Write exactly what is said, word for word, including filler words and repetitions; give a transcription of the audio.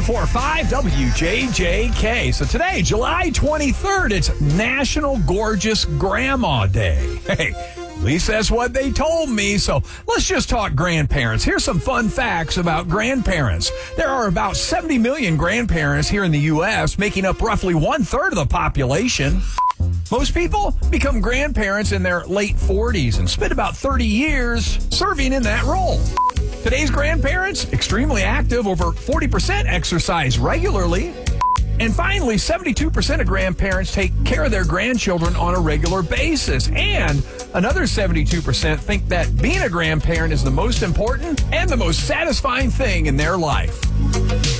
four five W J J K. So today, July twenty-third, it's National Gorgeous Grandma Day. Hey, at least that's what they told me. So let's just talk grandparents. Here's some fun facts about grandparents. There are about seventy million grandparents here in the U S, making up roughly one-third of the population. Most people become grandparents in their late forties and spend about thirty years serving in that role. Today's grandparents, extremely active, over forty percent exercise regularly. And finally, seventy-two percent of grandparents take care of their grandchildren on a regular basis. And another seventy-two percent think that being a grandparent is the most important and the most satisfying thing in their life.